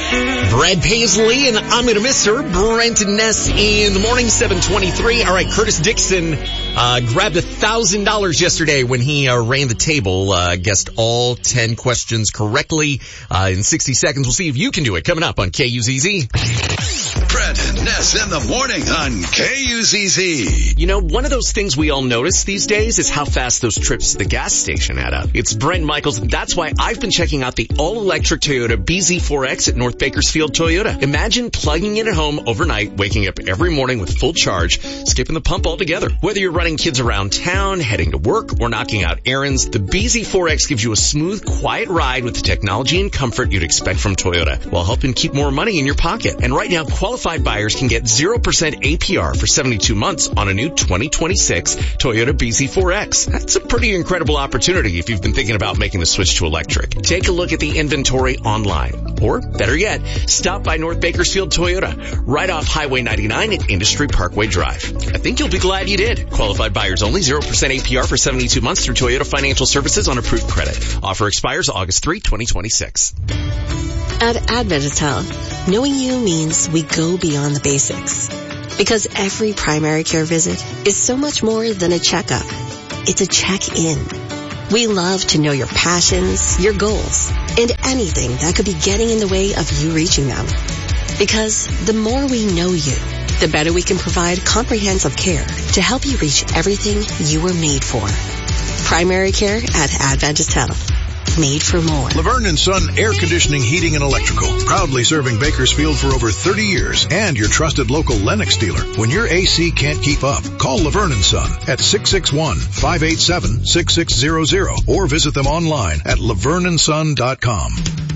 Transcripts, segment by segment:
Brad Paisley and I'm Gonna Miss Her. Brent and Ness in the morning, 7:23. All right, Curtis Dixon grabbed $1,000 yesterday when he ran the table, guessed all 10 questions correctly. In 60 seconds, we'll see if you can do it. Coming up on KUZZ. Brad and Ness in the morning on KUZZ. You know, one of those things we all notice these days is how fast those trips to the gas station add up. It's Brent Michaels, and that's why I've been checking out the all-electric Toyota BZ4X at North Bakersfield Toyota. Imagine plugging in at home overnight, waking up every morning with full charge, skipping the pump altogether. Whether you're running kids around town, heading to work, or knocking out errands, the BZ4X gives you a smooth, quiet ride with the technology and comfort you'd expect from Toyota, while helping keep more money in your pocket. And right now, qualified buyers can get 0% APR for 72 months on a new 2026 Toyota BZ4X. That's a pretty incredible opportunity if you've been thinking about making the switch to electric. Take a look at the inventory online. Or, better yet, stop by North Bakersfield Toyota, right off Highway 99 at Industry Parkway Drive. I think you'll be glad you did. Qualified buyers only, 0% APR for 72 months through Toyota Financial Services on approved credit. Offer expires August 3, 2026. At Adventist Health, knowing you means we go beyond the basics. Because every primary care visit is so much more than a checkup. It's a check-in. We love to know your passions, your goals, and anything that could be getting in the way of you reaching them. Because the more we know you, the better we can provide comprehensive care to help you reach everything you were made for. Primary care at Adventist Health. Made for more. Laverne & Son Air Conditioning, Heating, and Electrical. Proudly serving Bakersfield for over 30 years. And your trusted local Lennox dealer. When your AC can't keep up, call Laverne & Son at 661-587-6600 or visit them online at laverneandson.com.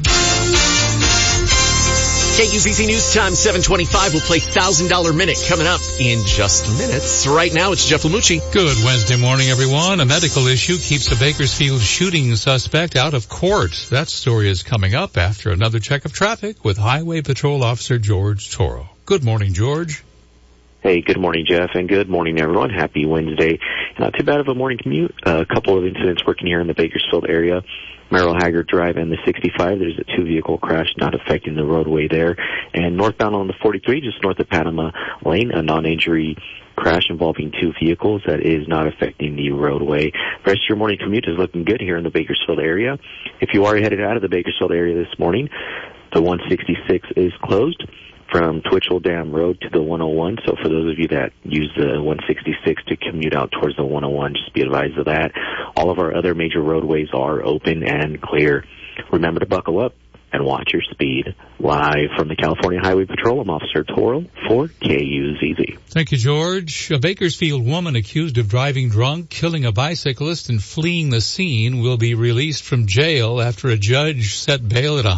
KUZZ News Time, 7:25. We'll play $1,000 Minute coming up in just minutes. Right now, it's Jeff Lamucci. Good Wednesday morning, everyone. A medical issue keeps a Bakersfield shooting suspect out of court. That story is coming up after another check of traffic with Highway Patrol Officer George Toro. Good morning, George. Hey, good morning, Jeff, and good morning, everyone. Happy Wednesday. Not too bad of a morning commute. A couple of incidents working here in the Bakersfield area. Merrill Haggard Drive and the 65, there's a two-vehicle crash not affecting the roadway there. And northbound on the 43, just north of Panama Lane, a non-injury crash involving two vehicles that is not affecting the roadway. The rest of your morning commute is looking good here in the Bakersfield area. If you are headed out of the Bakersfield area this morning, the 166 is closed from Twitchell Dam Road to the 101. So for those of you that use the 166 to commute out towards the 101, just be advised of that. All of our other major roadways are open and clear. Remember to buckle up and watch your speed. Live from the California Highway Patrol, I'm Officer Toro for KUZZ. Thank you, George. A Bakersfield woman accused of driving drunk, killing a bicyclist, and fleeing the scene will be released from jail after a judge set bail at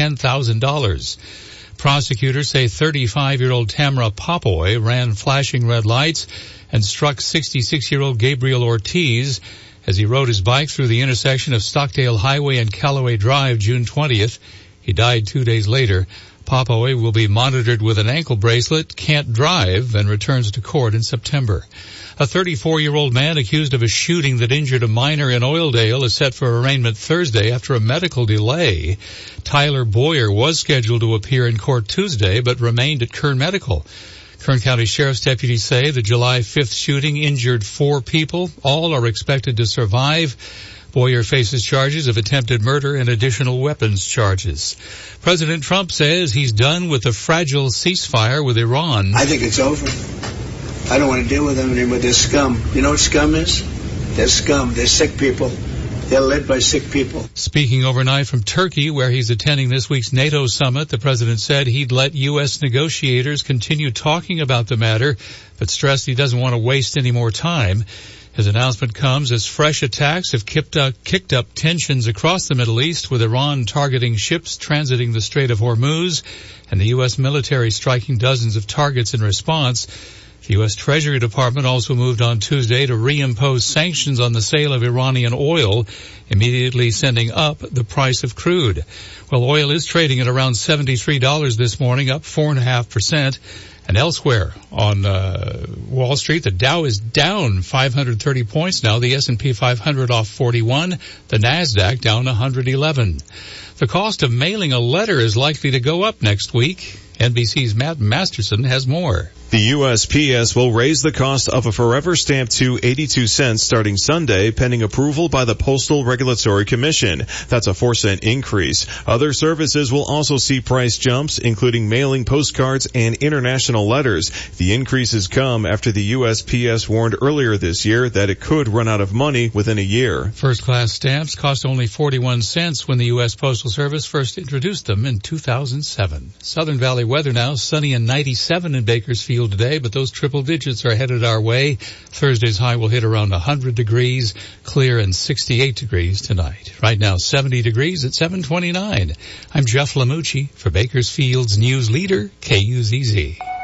$110,000. Prosecutors say 35-year-old Tamara Popoy ran flashing red lights and struck 66-year-old Gabriel Ortiz as he rode his bike through the intersection of Stockdale Highway and Callaway Drive June 20th. He died 2 days later. Popoy will be monitored with an ankle bracelet, can't drive, and returns to court in September. A 34-year-old man accused of a shooting that injured a minor in Oildale is set for arraignment Thursday after a medical delay. Tyler Boyer was scheduled to appear in court Tuesday but remained at Kern Medical. Kern County Sheriff's deputies say the July 5th shooting injured 4 people. All are expected to survive. Boyer faces charges of attempted murder and additional weapons charges. President Trump says he's done with the fragile ceasefire with Iran. I think it's over. I don't want to deal with them anymore. They're scum. You know what scum is? They're scum. They're sick people. They're led by sick people. Speaking overnight from Turkey, where he's attending this week's NATO summit, the president said he'd let U.S. negotiators continue talking about the matter, but stressed he doesn't want to waste any more time. His announcement comes as fresh attacks have kicked up tensions across the Middle East, with Iran targeting ships transiting the Strait of Hormuz and the U.S. military striking dozens of targets in response. The U.S. Treasury Department also moved on Tuesday to reimpose sanctions on the sale of Iranian oil, immediately sending up the price of crude. Well, oil is trading at around $73 this morning, up 4.5%. And elsewhere on Wall Street, the Dow is down 530 points now. The S&P 500 off 41. The NASDAQ down 111. The cost of mailing a letter is likely to go up next week. NBC's Matt Masterson has more. The USPS will raise the cost of a forever stamp to 82 cents starting Sunday, pending approval by the Postal Regulatory Commission. That's a 4-cent increase. Other services will also see price jumps, including mailing postcards and international letters. The increases come after the USPS warned earlier this year that it could run out of money within a year. First-class stamps cost only 41 cents when the U.S. Postal Service first introduced them in 2007. Southern Valley weather now, sunny and 97 in Bakersfield today, but those triple digits are headed our way. Thursday's high will hit around 100 degrees, clear and 68 degrees tonight. Right now, 70 degrees at 7:29. I'm Jeff Lamucci for Bakersfield's news leader, KUZZ.